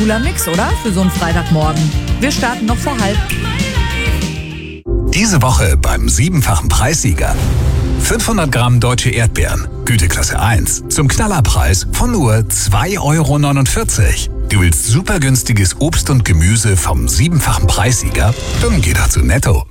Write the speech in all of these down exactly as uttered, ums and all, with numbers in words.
cooler Mix, oder? Für so einen Freitagmorgen. Wir starten noch vor halb. Diese Woche beim siebenfachen Preissieger. fünfhundert Gramm deutsche Erdbeeren, Güteklasse eins, zum Knallerpreis von nur zwei Euro neunundvierzig. Du willst super günstiges Obst und Gemüse vom siebenfachen Preissieger? Dann geh doch zu Netto.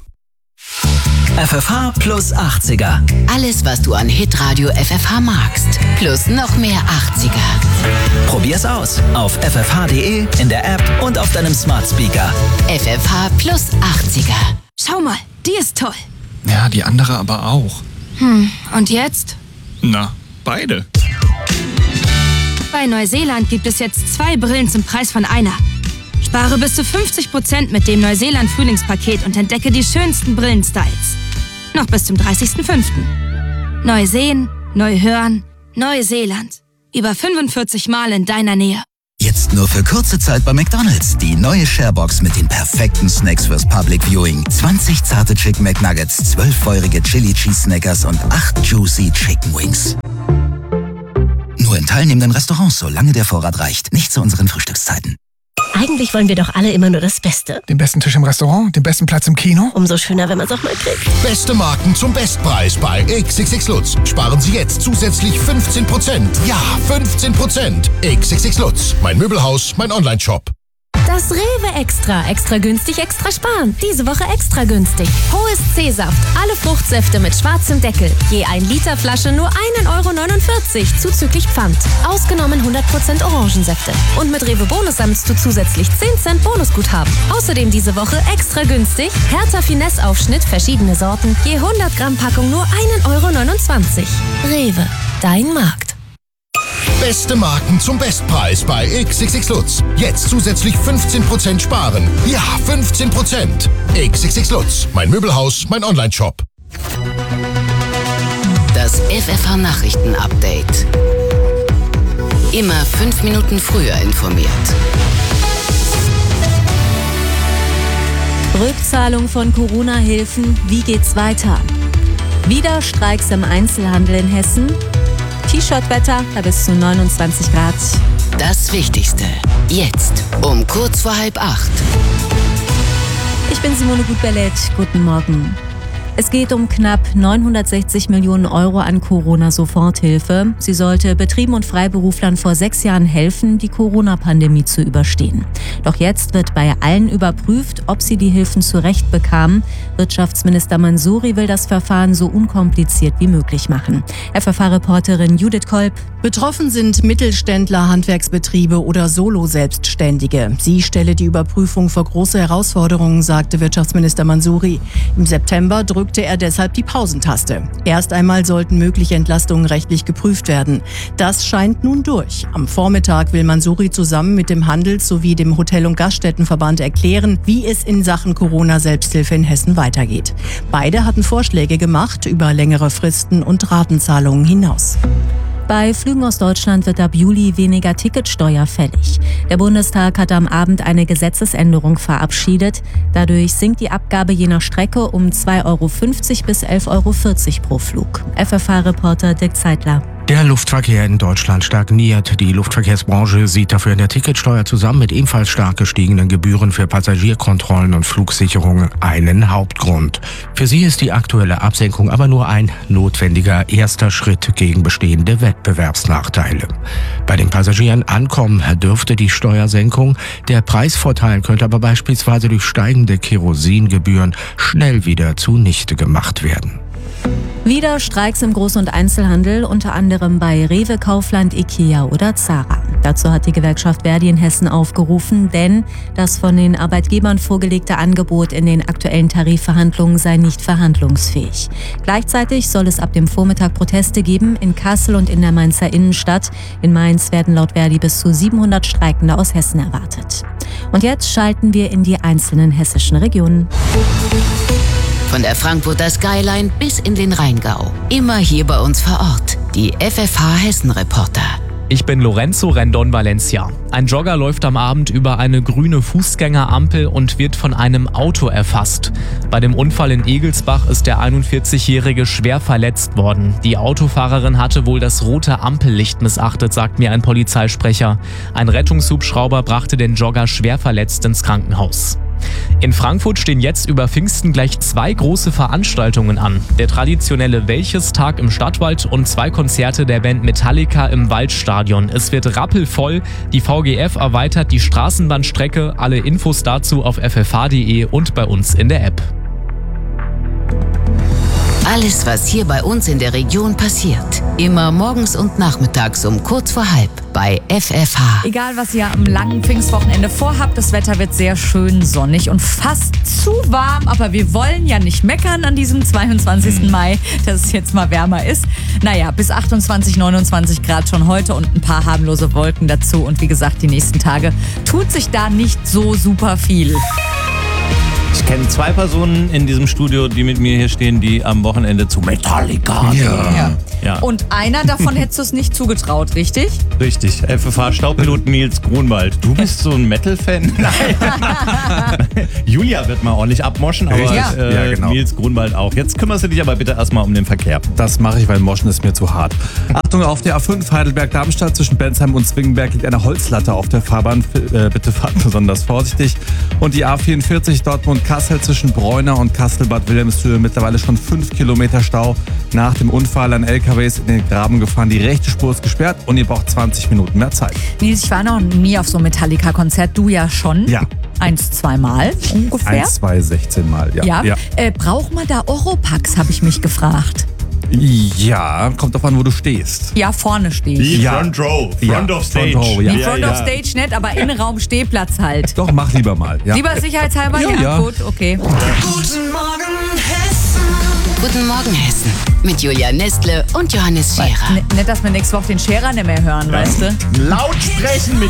F F H plus achtziger. Alles, was du an Hitradio F F H magst. Plus noch mehr achtziger. Probier's aus auf f f h punkt d e, in der App und auf deinem Smart Speaker. F F H plus achtziger. Schau mal, die ist toll. Ja, die andere aber auch. Hm, und jetzt? Na, beide. Bei Neuseeland gibt es jetzt zwei Brillen zum Preis von einer. Spare bis zu fünfzig Prozent mit dem Neuseeland-Frühlingspaket und entdecke die schönsten Brillenstyles. Noch bis zum dreißigsten fünften Neu sehen, neu hören, Neuseeland. Über fünfundvierzig Mal in deiner Nähe. Jetzt nur für kurze Zeit bei McDonald's. Die neue Sharebox mit den perfekten Snacks fürs Public Viewing. zwanzig zarte Chicken McNuggets, zwölf feurige Chili Cheese Snackers und acht Juicy Chicken Wings. Nur in teilnehmenden Restaurants, solange der Vorrat reicht. Nicht zu unseren Frühstückszeiten. Eigentlich wollen wir doch alle immer nur das Beste. Den besten Tisch im Restaurant, den besten Platz im Kino. Umso schöner, wenn man es auch mal kriegt. Beste Marken zum Bestpreis bei X X X Lutz. Sparen Sie jetzt zusätzlich fünfzehn Prozent. Ja, fünfzehn Prozent. X X X Lutz. Mein Möbelhaus, mein Online-Shop. Das Rewe Extra. Extra günstig, extra sparen. Diese Woche extra günstig. Hohes C-Saft. Alle Fruchtsäfte mit schwarzem Deckel. Je ein Liter Flasche nur ein Euro neunundvierzig zuzüglich Pfand. Ausgenommen hundert Prozent Orangensäfte. Und mit Rewe Bonus sammelst du zusätzlich zehn Cent Bonusguthaben. Außerdem diese Woche extra günstig. Hertha Finesse Aufschnitt, verschiedene Sorten. Je hundert Gramm Packung nur ein Euro neunundzwanzig. Rewe. Dein Markt. Beste Marken zum Bestpreis bei X X X Lutz. Jetzt zusätzlich fünfzehn Prozent sparen. Ja, fünfzehn Prozent. X X X Lutz. Mein Möbelhaus, mein Online-Shop. Das F F H Nachrichten-Update. Immer fünf Minuten früher informiert. Rückzahlung von Corona-Hilfen. Wie geht's weiter? Wieder Streiks im Einzelhandel in Hessen. T-Shirt-Wetter bei bis zu neunundzwanzig Grad. Das Wichtigste. Jetzt um kurz vor halb acht. Ich bin Simone Gut-Bellet. Guten Morgen. Es geht um knapp neunhundertsechzig Millionen Euro an Corona-Soforthilfe. Sie sollte Betrieben und Freiberuflern vor sechs Jahren helfen, die Corona-Pandemie zu überstehen. Doch jetzt wird bei allen überprüft, ob sie die Hilfen zurecht bekamen. Wirtschaftsminister Mansouri will das Verfahren so unkompliziert wie möglich machen. F F H-Reporterin Judith Kolb. Betroffen sind Mittelständler, Handwerksbetriebe oder Solo-Selbstständige. Sie stelle die Überprüfung vor große Herausforderungen, sagte Wirtschaftsminister Mansouri. Im September drückte er deshalb die Pausentaste. Erst einmal sollten mögliche Entlastungen rechtlich geprüft werden. Das scheint nun durch. Am Vormittag will Mansouri zusammen mit dem Handels- sowie dem Hotel- und Gaststättenverband erklären, wie es in Sachen Corona-Selbsthilfe in Hessen weitergeht. Beide hatten Vorschläge gemacht über längere Fristen und Ratenzahlungen hinaus. Bei Flügen aus Deutschland wird ab Juli weniger Ticketsteuer fällig. Der Bundestag hat am Abend eine Gesetzesänderung verabschiedet. Dadurch sinkt die Abgabe je nach Strecke um zwei Euro fünfzig bis elf Euro vierzig pro Flug. F F H-Reporter Dirk Zeitler. Der Luftverkehr in Deutschland stagniert. Die Luftverkehrsbranche sieht dafür in der Ticketsteuer zusammen mit ebenfalls stark gestiegenen Gebühren für Passagierkontrollen und Flugsicherungen einen Hauptgrund. Für sie ist die aktuelle Absenkung aber nur ein notwendiger erster Schritt gegen bestehende Wettbewerbsnachteile. Bei den Passagieren ankommen dürfte die Steuersenkung. Der Preisvorteil könnte aber beispielsweise durch steigende Kerosingebühren schnell wieder zunichte gemacht werden. Wieder Streiks im Groß- und Einzelhandel, unter anderem bei Rewe, Kaufland, Ikea oder Zara. Dazu hat die Gewerkschaft Verdi in Hessen aufgerufen, denn das von den Arbeitgebern vorgelegte Angebot in den aktuellen Tarifverhandlungen sei nicht verhandlungsfähig. Gleichzeitig soll es ab dem Vormittag Proteste geben in Kassel und in der Mainzer Innenstadt. In Mainz werden laut Verdi bis zu siebenhundert Streikende aus Hessen erwartet. Und jetzt schalten wir in die einzelnen hessischen Regionen. Von der Frankfurter Skyline bis in den Rheingau. Immer hier bei uns vor Ort. Die F F H Hessen-Reporter. Ich bin Lorenzo Rendon Valencia. Ein Jogger läuft am Abend über eine grüne Fußgängerampel und wird von einem Auto erfasst. Bei dem Unfall in Egelsbach ist der einundvierzigjährige schwer verletzt worden. Die Autofahrerin hatte wohl das rote Ampellicht missachtet, sagt mir ein Polizeisprecher. Ein Rettungshubschrauber brachte den Jogger schwer verletzt ins Krankenhaus. In Frankfurt stehen jetzt über Pfingsten gleich zwei große Veranstaltungen an. Der traditionelle Welches-Tag im Stadtwald und zwei Konzerte der Band Metallica im Waldstadion. Es wird rappelvoll. Die V G F erweitert die Straßenbahnstrecke. Alle Infos dazu auf f f h punkt d e und bei uns in der App. Alles, was hier bei uns in der Region passiert. Immer morgens und nachmittags um kurz vor halb bei F F H. Egal, was ihr am langen Pfingstwochenende vorhabt, das Wetter wird sehr schön sonnig und fast zu warm. Aber wir wollen ja nicht meckern an diesem zweiundzwanzigsten Mai, dass es jetzt mal wärmer ist. Naja, bis achtundzwanzig, neunundzwanzig Grad schon heute und ein paar harmlose Wolken dazu. Und wie gesagt, die nächsten Tage tut sich da nicht so super viel. Ich kenne zwei Personen in diesem Studio, die mit mir hier stehen, die am Wochenende zu Metallica gehen. Ja. Ja. Und einer davon hättest du es nicht zugetraut, richtig? Richtig. F F H-Staubpilot Nils Grunwald. Du bist so ein Metal-Fan? Nein. Julia wird mal ordentlich abmoschen, aber Ja. äh, Ja, genau. Nils Grunwald auch. Jetzt kümmerst du dich aber bitte erstmal um den Verkehr. Das mache ich, weil Moschen ist mir zu hart. Achtung, auf der A fünf Heidelberg-Darmstadt zwischen Bensheim und Zwingenberg liegt eine Holzlatte auf der Fahrbahn. Äh, bitte fahrt besonders vorsichtig. Und die A vierundvierzig Dortmund-Kassel zwischen Bräuner und Kassel-Bad Wilhelmshöhe mittlerweile schon fünf Kilometer Stau. Nach dem Unfall an L K Ws in den Graben gefahren. Die rechte Spur ist gesperrt und ihr braucht zwanzig Minuten mehr Zeit. Nils, ich war noch nie auf so einem Metallica-Konzert. Du ja schon. Ja. Eins, zweimal ungefähr. Eins, zwei, sechzehn Mal, ja. Ja. Ja, Äh, braucht man da Oropax, habe ich mich gefragt. ja kommt drauf an, wo du stehst. Ja, vorne stehe ich. Die Ja. Front Row. Front Ja, of Stage. Front Row, ja. Die Ja, Front ja. of Stage nicht, aber Innenraum Stehplatz halt. Doch, mach lieber mal. Ja. Lieber sicherheitshalber? Ja, ja. Gut, okay. Guten Morgen Hessen. Guten Morgen Hessen. Mit Julia Nestle und Johannes Scherer. N nicht, dass wir nächste Woche den Scherer nicht mehr hören, weißt du? Laut sprechen mit